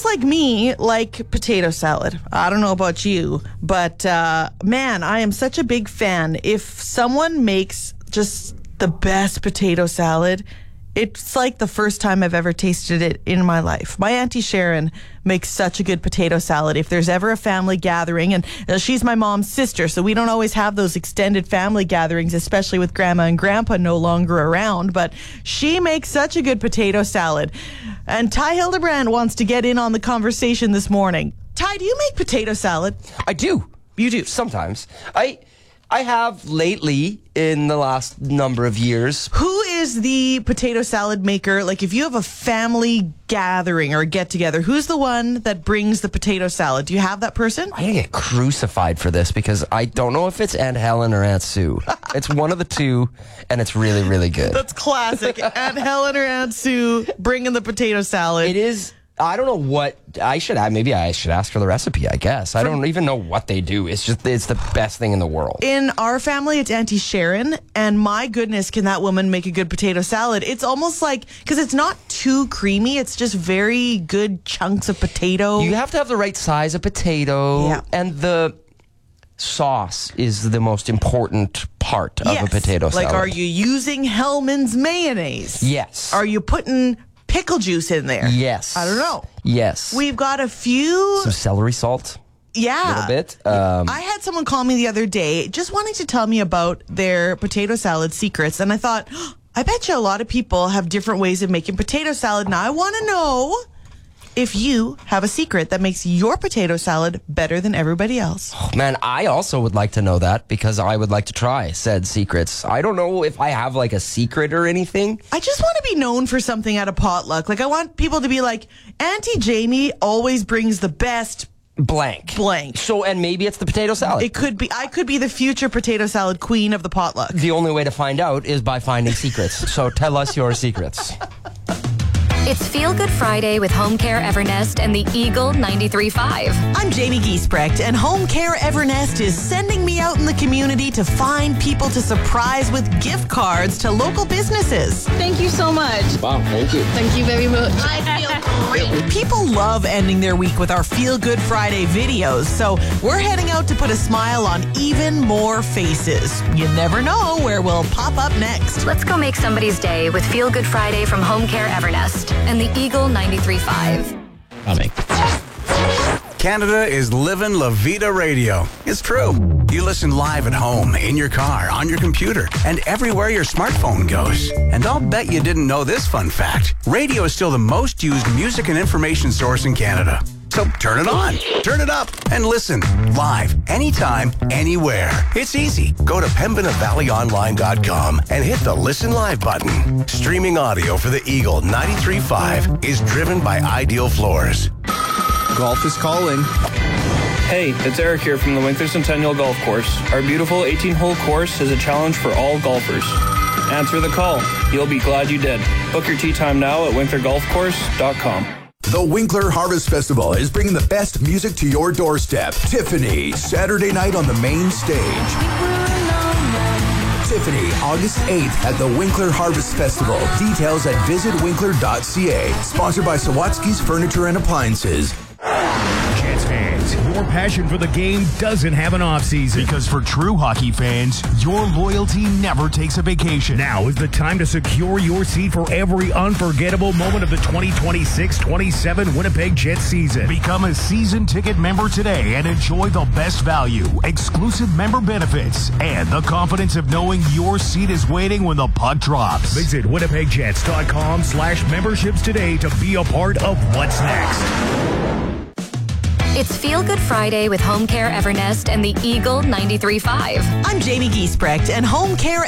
like me like potato salad. I don't know about you, but man, I am such a big fan. If someone makes just the best potato salad, it's like the first time I've ever tasted it in my life. My Auntie Sharon makes such a good potato salad. If there's ever a family gathering, and she's my mom's sister, so we don't always have those extended family gatherings, especially with Grandma and Grandpa no longer around, but she makes such a good potato salad. And Ty Hildebrand wants to get in on the conversation this morning. Ty, do you make potato salad? I do. You do? Sometimes. I have lately in the last number of years. Who is the potato salad maker? Like, if you have a family gathering or get together, who's the one that brings the potato salad? Do you have that person? I'm going to get crucified for this because I don't know if it's Aunt Helen or Aunt Sue. It's one of the two, and it's really, really good. That's classic. Aunt Helen or Aunt Sue bringing the potato salad. It is. I don't know what I should add. Maybe I should ask for the recipe, I guess. I don't even know what they do. It's the best thing in the world. In our family, it's Auntie Sharon, and my goodness, can that woman make a good potato salad. It's almost like, because it's not too creamy, it's just very good chunks of potato. You have to have the right size of potato, yeah. And the sauce is the most important part of a potato salad. Like, are you using Hellmann's mayonnaise? Yes. Are you putting pickle juice in there? Yes. I don't know. Yes. We've got a few. Some celery salt. Yeah. A little bit. I had someone call me the other day just wanting to tell me about their potato salad secrets. And I thought, I bet you a lot of people have different ways of making potato salad. Now, I want to know if you have a secret that makes your potato salad better than everybody else. Oh, man, I also would like to know that because I would like to try said secrets. I don't know if I have like a secret or anything. I just want to be known for something at a potluck. Like, I want people to be like, Auntie Jamie always brings the best blank. So, and maybe it's the potato salad. It could be. I could be the future potato salad queen of the potluck. The only way to find out is by finding secrets. So tell us your secrets. It's Feel Good Friday with Home Care Evernest and the Eagle 93.5. I'm Jamie Giesbrecht, and Home Care Evernest is sending me out in the community to find people to surprise with gift cards to local businesses. Thank you so much. Wow, thank you. Thank you very much. I feel great. People love ending their week with our Feel Good Friday videos, so we're heading out to put a smile on even more faces. You never know where we'll pop up next. Let's go make somebody's day with Feel Good Friday from Home Care Evernest and the Eagle 93.5. Coming. Canada is living La Vida Radio. It's true. You listen live at home, in your car, on your computer, and everywhere your smartphone goes. And I'll bet you didn't know this fun fact. Radio is still the most used music and information source in Canada. So turn it on, turn it up, and listen live, anytime, anywhere. It's easy. Go to pembinavalleyonline.com and hit the Listen Live button. Streaming audio for the Eagle 93.5 is driven by Ideal Floors. Golf is calling. Hey, it's Eric here from the Winkler Centennial Golf Course. Our beautiful 18-hole course is a challenge for all golfers. Answer the call. You'll be glad you did. Book your tee time now at winklergolfcourse.com. The Winkler Harvest Festival is bringing the best music to your doorstep. Tiffany, Saturday night on the main stage. Tiffany, August 8th at the Winkler Harvest Festival. Details at visitwinkler.ca. Sponsored by Sawatsky's Furniture and Appliances. Jets fans, your passion for the game doesn't have an off-season. Because for true hockey fans, your loyalty never takes a vacation. Now is the time to secure your seat for every unforgettable moment of the 2026-27 Winnipeg Jets season. Become a season ticket member today and enjoy the best value, exclusive member benefits, and the confidence of knowing your seat is waiting when the puck drops. Visit winnipegjets.com/memberships today to be a part of what's next. It's Feel Good Friday with Home Care Evernest and the Eagle 93.5. I'm Jamie Giesbrecht, and Home Care